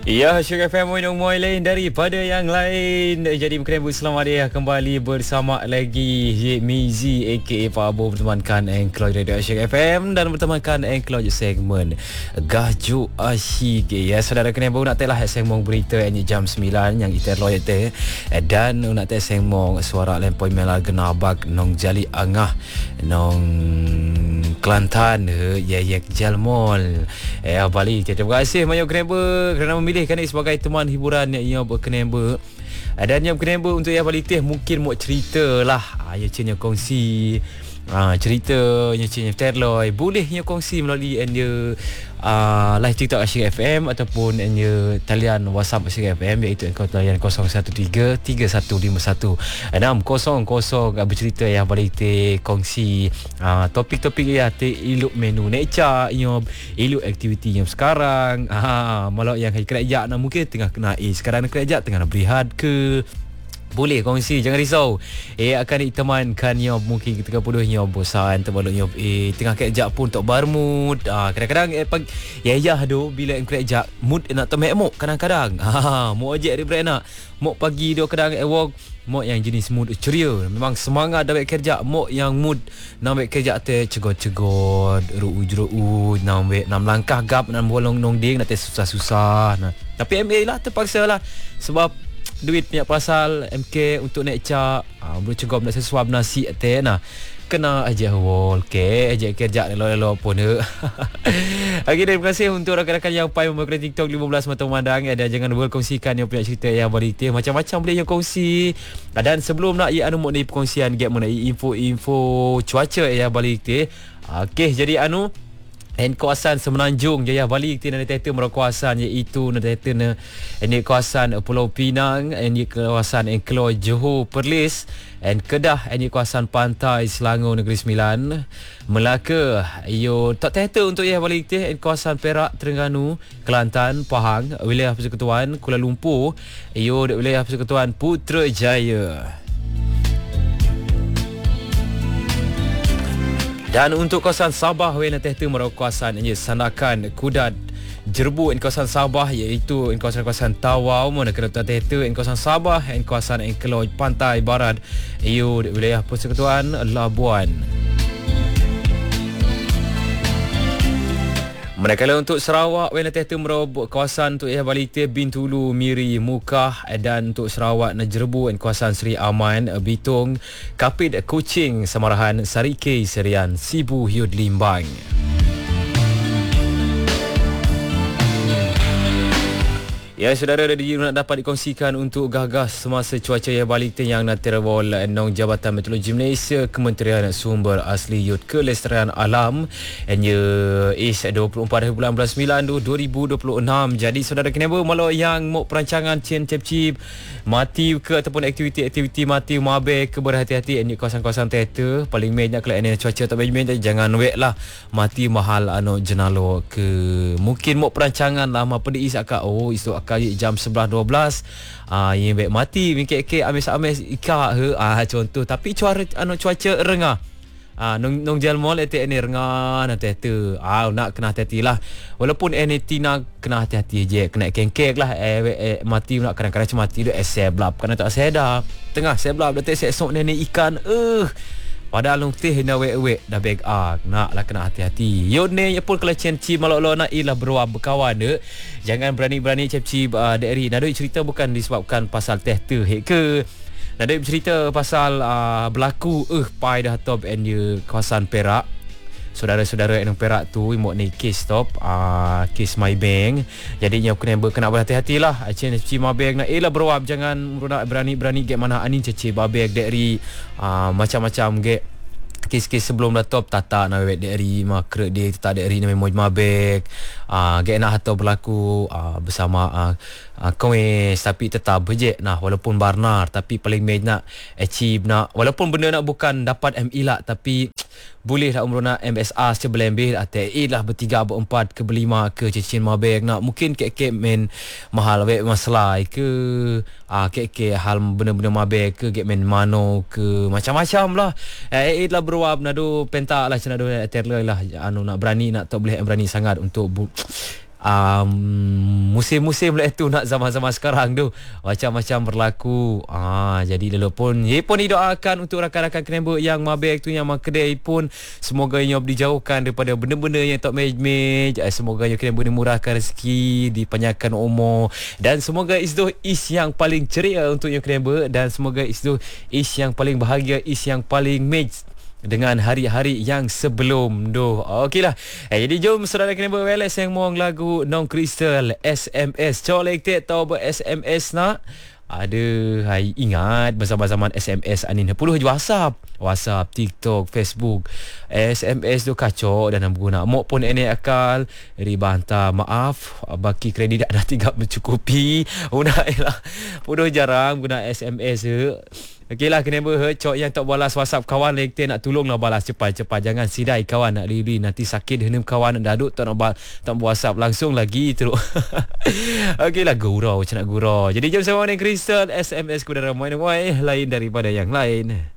Ya, Sugar FM Moy lain daripada yang lain. Jadi berkenaan selamat dia kembali bersama lagi Mizi aka Pak Abu bertemankan Engklo Radio Sugar FM dan bertemankan Engklo segmen Gaju Asyik. Ya, saudara kenal baru nak telah segmen berita ini jam 9 yang kita loyalty dan nak teh segmen suara lempoi melal genabak nong jali angah nong Kelantan Yayek Jalmol. Balik. Terima kasih banyak kerana memilihkan ini sebagai teman hiburan yang berkenamba. Dan yang berkenamba untuk yang balik mungkin mau cerita lah. Ya cenya kongsi cerita yang terloy boleh nya kongsi melalui live TikTok Asyik FM ataupun talian WhatsApp Asyik FM iaitu talian 0173-3151-600 bercerita yang balik kongsi topik-topik ya iluk menu neca iluk aktiviti yang sekarang malah yang kerajaan mungkin tengah kena sekarang kerajaan tengah nak berihad ke boleh kongsi, jangan risau. Akan ditemankan nyob mungkin ketika bodohnya bosan terbaluk nyob tengah kerja pun tok bermood. Kadang-kadang ya do bila kerja mood nak temek mok kadang-kadang. Mok ajak dia berenak. Mok pagi dia kadang walk mok yang jenis mood ceria. Memang semangat dak kerja. Mok yang mood nak kerja teh cegot-cegot, ruuj-ruuj, nak langkah gap nak bolong nong ding nak teh susah-susah. Tapi MA lah terpaksa lah sebab duit punya pasal MK untuk naik cak belum cukup nak sesuap nasi teh nah kena aja wall ke aja kerja lelo pun okey terima kasih untuk rakan-rakan yang pai membuat TikTok 15 mata memandang dan jangan lupa kongsikan yang punya cerita yang balik macam-macam boleh yang kongsi dan sebelum nak mau ni perkongsian gap mengenai info cuaca yang balik okey jadi kawasan Semenanjung Jaya Bali kita nak teta kawasan iaitu nak teta ni kawasan Pulau Pinang ini kawasan Enklo Johor Perlis dan Kedah ini kawasan pantai Selangor Negeri Sembilan Melaka tak teta untuk Jaya Bali kita kawasan Perak Terengganu Kelantan Pahang wilayah Persekutuan Kuala Lumpur wilayah Persekutuan Putrajaya. Dan untuk kawasan Sabah wena tehtu merupakan kawasan Sandakan Kudat Jerbu kawasan Sabah iaitu kawasan Tawau mana kena tehtu kawasan Sabah kawasan Enklo Pantai Barat wilayah Persekutuan Labuan. Manakala untuk Sarawak wena tehtu merupakan kawasan untuk Balite Bintulu Miri Mukah dan untuk Sarawak Najerbu kawasan Seri Aman Bitung Kapit Kuching Samarahan Sarike Serian Sibu Hiud Limbang. Ya saudara nak dapat dikongsikan untuk gagas semasa cuaca yang balik yang nak terwol nong Jabatan Meteorologi Malaysia Kementerian Sumber Asli Yud Kelestarian Alam is 24 bulan 9 2026. Jadi saudara kenapa malu yang mau perancangan cip mati ke ataupun aktiviti mati mabe ke berhati-hati di kawasan-kawasan teater paling banyak kalau cuaca tak baik jangan wek lah mati mahal jenalo ke mungkin mau perancangan lah apa di isaka isu kali jam 11-12 yang baik mati mikir-mikir amis-amis ika contoh tapi cuaca rengah nong jalmol ni rengah nak hati nak kena hati-hati lah walaupun tina kena hati-hati je kena kengkek lah mati nak kadang-kadang mati tu seblap kena tak sedar tengah seblap dah esok ni ikan padahal long teh na wek dah beg nak lah kena hati-hati ne pun kalau cip malok-malok nak ilah berwab berkawan jangan berani-berani cip dari nak cerita bukan disebabkan pasal teh tu ke nak cerita pasal berlaku pai dah top kawasan Perak saudara-saudara yang Perak tu mau ni kes stop kes my bank jadinya kena berhati-hati lah cip my bank nak berwab jangan berani-berani get mana anin cip babek dari macam-macam get kes-kes sebelum dah top tata nak wet dari makre dia tak dari nama moj mabek get nak atau berlaku bersama kawes tapi tetap berjek walaupun barnar tapi paling banyak achieve nak walaupun benda nak bukan dapat ME lah tapi boleh lah umur nak MSA sebelah ambil lah bertiga berempat ke berlima ke cicin mabek nak mungkin kek main mahal wek masalah ke kek hal benda-benda mabek ke main mano ke macam-macam lah lah berwab nado pentak lah cenado terleh lah nak berani nak tak boleh berani sangat untuk musim-musim lah itu nak zaman-zaman sekarang tu macam-macam berlaku. Jadi dulu pun didoakan untuk rakan-rakan Kenembek yang mabek tu, yang kedai pun, semoga ia dijauhkan daripada benda-benda yang tak mej-mej. Semoga ia Kenembek dimurahkan rezeki, dipanjangkan umur, dan semoga isdo is yang paling ceria untuk ia Kenembek, dan semoga isdo is yang paling bahagia, is yang paling mej dengan hari-hari yang sebelum tu. Okeylah. Jadi jom saudara Kenembek Wales yang mohon lagu Nong Crystal SMS. Colek tek tahu SMS nak. Ingat zaman-zaman SMS anin puluh je WhatsApp, TikTok, Facebook. SMS tu kacau dan guna. Mok pun ini akal ribanta maaf baki kredit dah tidak mencukupi. Unalah. Puluh jarang guna SMS tu. Okeylah, Kenembek cok yang tak balas WhatsApp kawan lekte nak tolonglah balas cepat-cepat. Jangan sidai kawan nak lili nanti sakit henum kawan nak daduk tak WhatsApp langsung lagi teruk. Okeylah, gurau macam nak gurau. Jadi jom sama dengan Crystal SMS kepada ramai lain daripada yang lain.